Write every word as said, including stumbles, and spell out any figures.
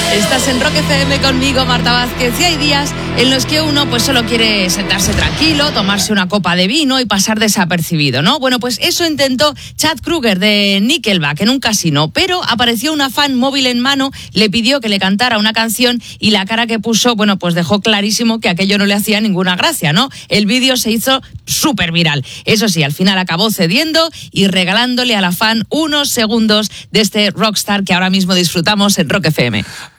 Estás en Rock F M conmigo, Marta Vázquez, y hay días en los que uno pues solo quiere sentarse tranquilo, tomarse una copa de vino y pasar desapercibido, ¿no? Bueno, pues eso intentó Chad Kroeger de Nickelback en un casino, pero apareció una fan móvil en mano, le pidió que le cantara una canción y la cara que puso, bueno, pues dejó clarísimo que aquello no le hacía ninguna gracia, ¿no? El vídeo se hizo súper viral. Eso sí, al final acabó cediendo y regalándole a la fan unos segundos de este rockstar que ahora mismo disfrutamos en Rock F M.